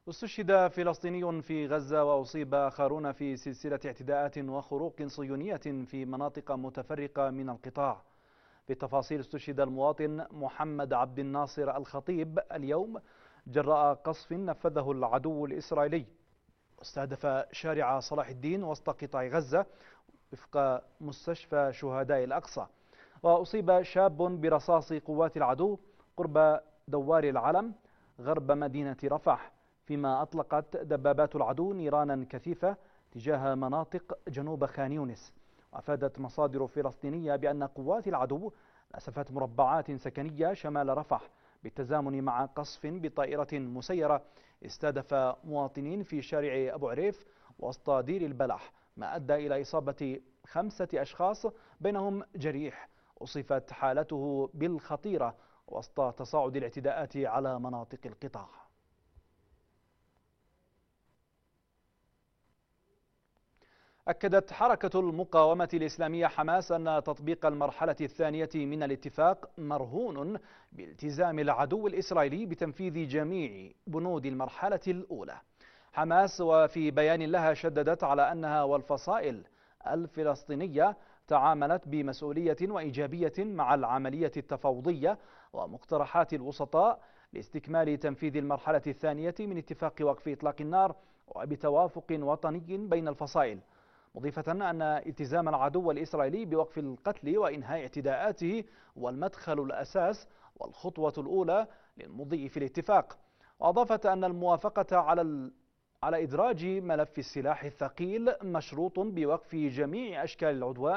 استشهد فلسطيني في غزة وأصيب آخرون في سلسلة اعتداءات وخروق صهيونية في مناطق متفرقة من القطاع. بالتفاصيل، استشهد المواطن محمد عبد الناصر الخطيب اليوم جراء قصف نفذه العدو الإسرائيلي واستهدف شارع صلاح الدين وسط قطاع غزة وفق مستشفى شهداء الأقصى. وأصيب شاب برصاص قوات العدو قرب دوار العلم غرب مدينة رفح، فيما أطلقت دبابات العدو نيرانا كثيفة تجاه مناطق جنوب خان يونس. وأفادت مصادر فلسطينية بأن قوات العدو نسفت مربعات سكنية شمال رفح بالتزامن مع قصف بطائرة مسيرة استهدف مواطنين في شارع أبو عريف وسط دير البلح، ما أدى إلى إصابة 5 أشخاص بينهم جريح وصفت حالته بالخطيرة وسط تصاعد الاعتداءات على مناطق القطاع. أكدت حركة المقاومة الإسلامية حماس أن تطبيق المرحلة الثانية من الاتفاق مرهون بالتزام العدو الإسرائيلي بتنفيذ جميع بنود المرحلة الأولى. حماس وفي بيان لها شددت على أنها والفصائل الفلسطينية تعاملت بمسؤولية وإيجابية مع العملية التفاوضية ومقترحات الوسطاء لاستكمال تنفيذ المرحلة الثانية من اتفاق وقف إطلاق النار وبتوافق وطني بين الفصائل، مضيفة أن التزام العدو الإسرائيلي بوقف القتل وإنهاء اعتداءاته هو المدخل الأساس والخطوة الأولى للمضي في الاتفاق. وأضافت أن الموافقة على إدراج ملف السلاح الثقيل مشروط بوقف جميع أشكال العدوان